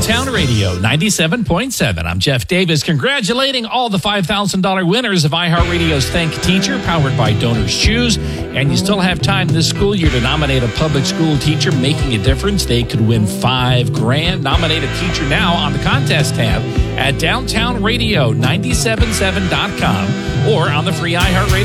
Downtown Radio 97.7. I'm Jeff Davis, congratulating all the $5,000 winners of iHeartRadio's Thank Teacher, powered by Donors Choose. And you still have time this school year to nominate a public school teacher making a difference. They could win $5,000. Nominate a teacher now on the contest tab at downtownradio977.com or on the free iHeartRadio